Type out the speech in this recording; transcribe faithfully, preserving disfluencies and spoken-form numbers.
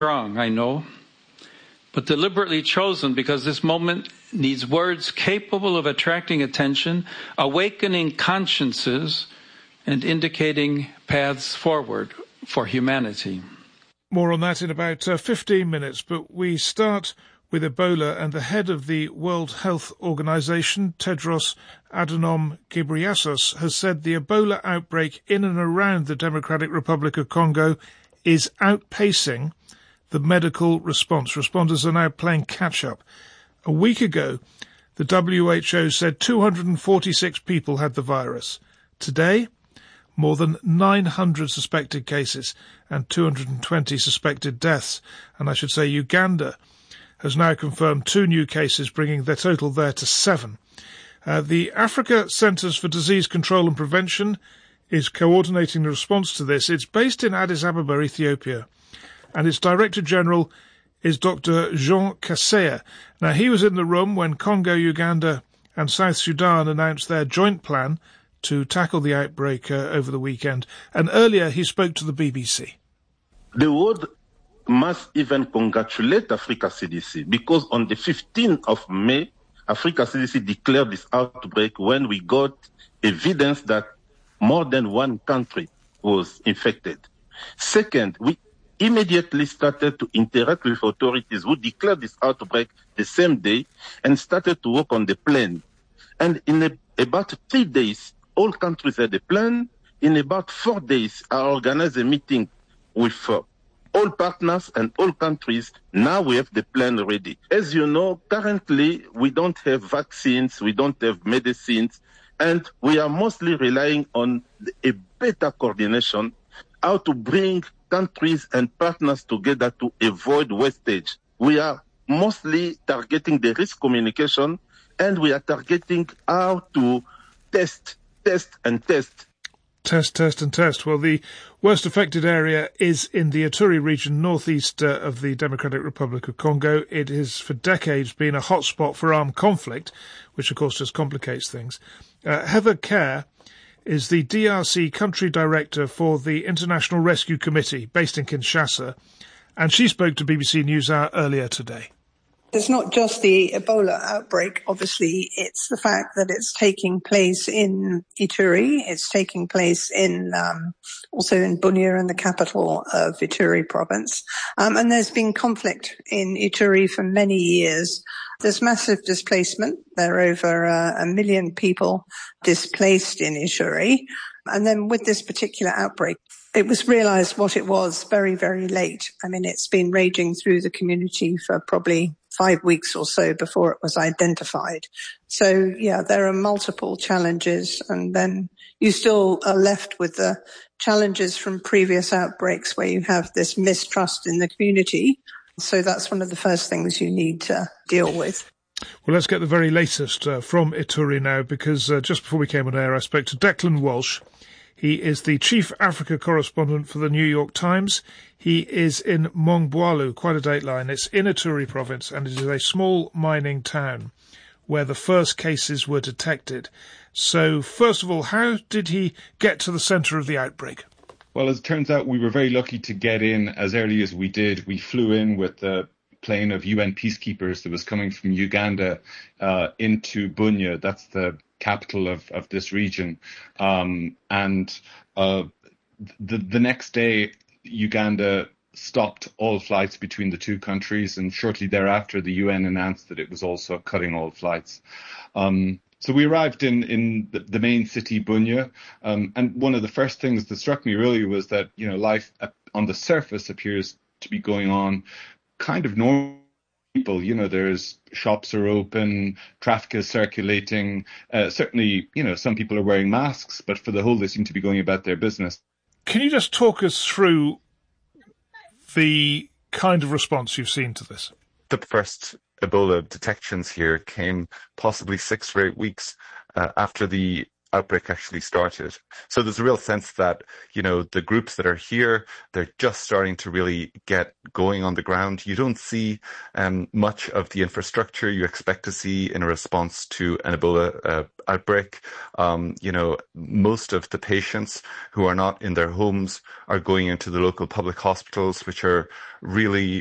Wrong, I know, but deliberately chosen because this moment needs words capable of attracting attention, awakening consciences, and indicating paths forward for humanity. More on that in about uh, fifteen minutes, but we start with Ebola, and the head of the World Health Organization, Tedros Adhanom Ghebreyesus, has said the Ebola outbreak in and around the Democratic Republic of Congo is outpacing the medical response. Responders are now playing catch-up. A week ago, the W H O said two hundred forty-six people had the virus. Today, more than nine hundred suspected cases and two hundred twenty suspected deaths. And I should say Uganda has now confirmed two new cases, bringing their total there to seven. Uh, the Africa Centres for Disease Control and Prevention is coordinating the response to this. It's based in Addis Ababa, Ethiopia, and its Director General is Doctor Jean Kaseya. Now, he was in the room when Congo, Uganda and South Sudan announced their joint plan to tackle the outbreak uh, over the weekend. And earlier he spoke to the B B C. The world must even congratulate Africa C D C because on the fifteenth of May, Africa C D C declared this outbreak when we got evidence that more than one country was infected. Second, we immediately started to interact with authorities who declared this outbreak the same day and started to work on the plan. And in a, about three days, all countries had a plan. In about four days, I organized a meeting with uh, all partners and all countries. Now we have the plan ready. As you know, currently we don't have vaccines, we don't have medicines, and we are mostly relying on a better coordination, how to bring countries and partners together to avoid wastage. We are mostly targeting the risk communication, and we are targeting how to test, test, and test. Test, test, and test. Well, the worst affected area is in the Ituri region, northeast uh, of the Democratic Republic of Congo. It has for decades been a hotspot for armed conflict, which of course just complicates things. Uh, Heather Kerr is the D R C country director for the International Rescue Committee, based in Kinshasa, and she spoke to B B C NewsHour earlier today. It's not just the Ebola outbreak, obviously. It's the fact that it's taking place in Ituri. It's taking place in um, also in Bunia, in the capital of Ituri province. Um, and there's been conflict in Ituri for many years. There's massive displacement. There are over uh, a million people displaced in Ituri. And then with this particular outbreak, it was realized what it was very, very late. I mean, it's been raging through the community for probably five weeks or so before it was identified. So, yeah, there are multiple challenges. And then you still are left with the challenges from previous outbreaks where you have this mistrust in the community. So that's one of the first things you need to deal with. Well, let's get the very latest uh, from Ituri now, because uh, just before we came on air, I spoke to Declan Walsh. He is the chief Africa correspondent for the New York Times. He is in Mongboalu, quite a dateline. It's in Ituri province, and it is a small mining town where the first cases were detected. So, first of all, how did he get to the centre of the outbreak? Well, as it turns out, we were very lucky to get in as early as we did. We flew in with the plane of U N peacekeepers that was coming from Uganda uh, into Bunia. That's the capital of, of this region. Um, and uh, the, the next day, Uganda stopped all flights between the two countries, and shortly thereafter, the U N announced that it was also cutting all flights. Um, so we arrived in, in the, the main city, Bunia, um, and one of the first things that struck me really was that, you know, life on the surface appears to be going on kind of normal. People, you know, there's shops are open, traffic is circulating. Uh, certainly, you know, some people are wearing masks, but for the whole, they seem to be going about their business. Can you just talk us through the kind of response you've seen to this? The first Ebola detections here came possibly six or eight weeks uh, after the outbreak actually started. So there's a real sense that, you know, the groups that are here, they're just starting to really get going on the ground. You don't see um, much of the infrastructure you expect to see in a response to an Ebola uh, outbreak. Um, you know, most of the patients who are not in their homes are going into the local public hospitals, which are really